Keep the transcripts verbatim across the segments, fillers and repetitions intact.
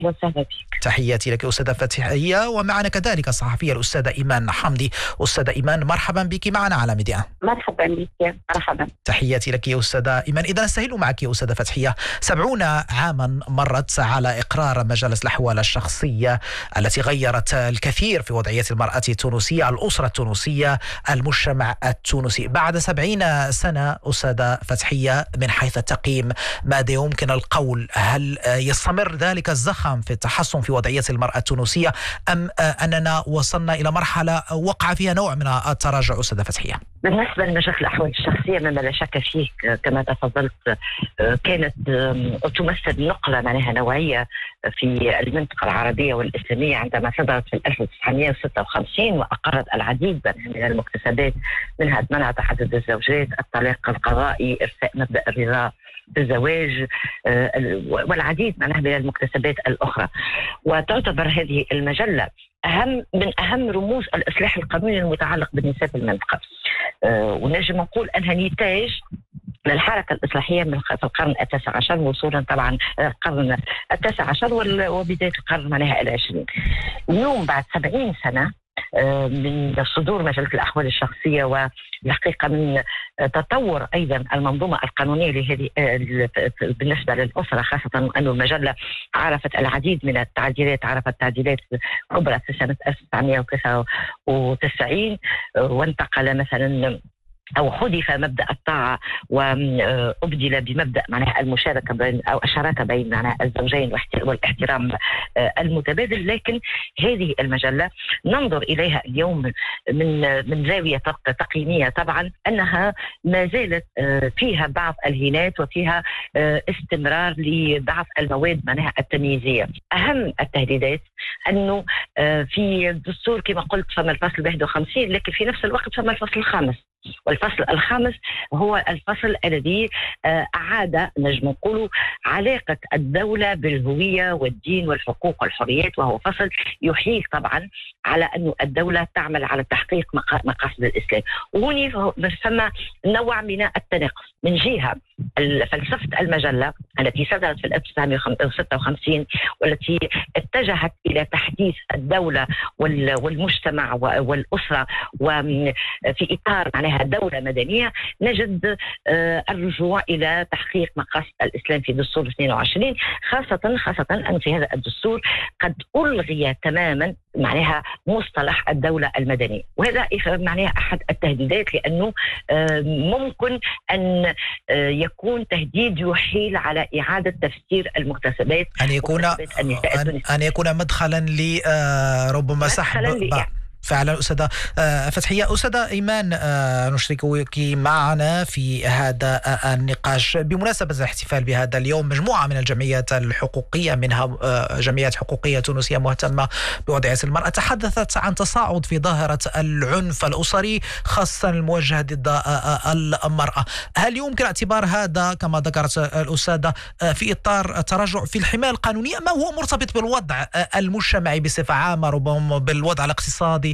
وسهلا بك. تحياتي لك أستاذة فتحية، ومعنا كذلك الصحفية الأستاذة إيمان حمدي. أستاذة إيمان، مرحبا بك معنا على ميديا. مرحبا بك. مرحبا. تحياتي لك يا أستاذة إيمان. إذا نستهل معك يا أستاذة فتحية، سبعون عاما مرت على إقرار مجلس الأحوال الشخصية التي غيرت الكثير في وضعية المرأة التونسية، الأسرة التونسية، المجتمع التونسي. بعد سبعين سنة أستاذة فتحية، من حيث التقييم ماذا يمكن القول؟ هل يستمر ذلك الزخم في التحسن في وضعية المرأة التونسية، أم أننا وصلنا إلى مرحلة وقع فيها نوع من التراجع أستاذة فتحية؟ بالنسبة لمجلس الأحوال الشخصية مما لا شك فيه كما تفضلت، كانت تمثل نقلة معناها نوعية في المنطقة العربية والإسلامية عندما صدرت في ألف وتسعمائة وستة وخمسين وأقرت العديد من المكتسبات، منها منع تعدد الزوجات، الطلاق القضائي، إرساء مبدأ الرضا بالزواج، والعديد من المكتسبات الأخرى. وتعتبر هذه المجلة أهم من أهم رموز الإصلاح القانوني المتعلق بالنساء في المنطقة. أه ونجم نقول أنها نتاج من الحركة الإصلاحية من في القرن التاسع عشر، وصولا طبعا القرن التاسع عشر وبداية القرن معناها العشرين. اليوم بعد سبعين سنة من صدور مجلة الأحوال الشخصية، والحقيقة من تطور أيضا المنظومة القانونية لهذه بالنسبة للأسرة، خاصة أن المجلة عرفت العديد من التعديلات، عرفت تعديلات كبرى في سنة ألف وتسعمائة وتسعة وتسعين، وانتقل مثلا أو حذف مبدأ الطاعة وأبدل بمبدأ معناها المشاركة بين أو الشراكة بين معناها الزوجين والاحترام المتبادل. لكن هذه المجلة ننظر إليها اليوم من من زاوية تقييمية طبعا أنها ما زالت فيها بعض الهينات وفيها استمرار لبعض المواد معناها التمييزية. أهم التهديدات أنه في الدستور كما قلت فما الفصل واحد وخمسين، لكن في نفس الوقت فما الفصل الخامس، والفصل الخامس هو الفصل الذي أعاد نجم نقول علاقة الدولة بالهوية والدين والحقوق والحريات، وهو فصل يحيل طبعا على أن الدولة تعمل على تحقيق مقاصد الإسلام. وهنا ثم نوع من التناقض. من جهة فلسفة المجلة التي صدرت في ألف وتسعمائة وستة وخمسين والتي اتجهت إلى تحديث الدولة والمجتمع والأسرة وفي إطار معناها دولة مدنية، نجد الرجوع إلى تحقيق مقاصد الإسلام في دستور اثنين وعشرين، خاصة خاصة أن في هذا الدستور قد ألغي تماما معناها مصطلح الدولة المدنية، وهذا معناها أحد التهديدات، لأنه ممكن أن يكون تهديد يحيل على إعادة تفسير المكتسبات، أن يكون أن, أن يكون مدخلا لربما سحب فعلا. أستاذة فتحية، أستاذة إيمان، نشركك معنا في هذا النقاش بمناسبة الاحتفال بهذا اليوم. مجموعة من الجمعيات الحقوقية، منها جمعيات حقوقية تونسية مهتمة بوضعية المرأة، تحدثت عن تصاعد في ظاهرة العنف الأسري خاصة الموجه ضد المرأة. هل يمكن اعتبار هذا كما ذكرت الأستاذة في إطار تراجع في الحماية القانونية، ما هو مرتبط بالوضع المجتمعي بصفة عامة، ربما بالوضع الاقتصادي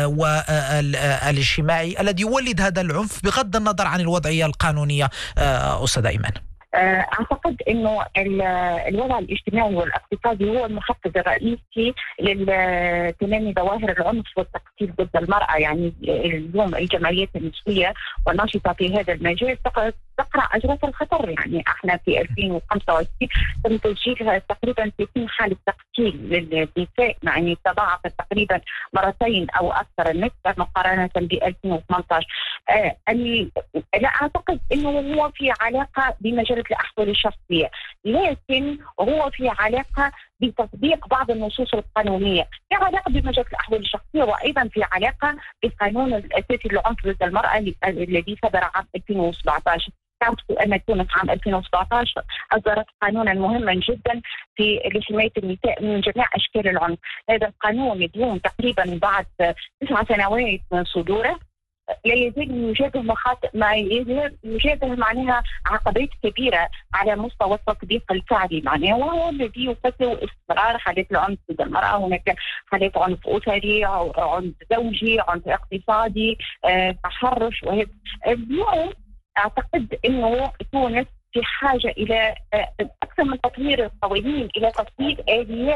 والاجتماعي الذي يولد هذا العنف بغض النظر عن الوضعية القانونية؟ أستاذة إيمان، أعتقد أنه الوضع الاجتماعي والاقتصادي هو المحفز الرئيسي لتنمي ظواهر العنف والتقتيل ضد المرأة. يعني اليوم الجمعيات النسوية والناشطة في هذا المجال تقرأ أجراس الخطر. يعني احنا في ألفين وخمسة وعشرين تم تسجيل تقريبا ستين حالة تقتيل للنساء، يعني تضاعفت تقريبا مرتين أو أكثر النسبة مقارنة ب ألفين وثمانية عشر. آه لا أعتقد أنه هو في علاقة بمجلة الأحوال الشخصية، لكن هو في علاقة بتطبيق بعض النصوص القانونية، في علاقة بمجلة الأحوال الشخصية، وأيضا في علاقة بالقانون الأساسي للعنف ضد المرأة الذي صدر عام ألفين وسبعة عشر. تعرفوا أن تونس عام ألفين وسبعة عشر أصدرت قانونا مهما جدا في لحماية النساء من جميع أشكال العنف. هذا القانون اليوم تقريبا بعد تسع سنوات من صدوره لا يزال يواجه مخاطر، ما يواجه معناها عقبات كبيرة على مستوى التطبيق الفعلي معناها، وهو الذي يفسر استمرار حالات العنف ضد المرأة. هناك حالات عنف أسري، عنف زوجي، عنف اقتصادي، آه، تحرش. وهذا اليوم أعتقد أنه تونس في حاجة إلى أكثر من تطوير القوانين، إلى تطوير آليات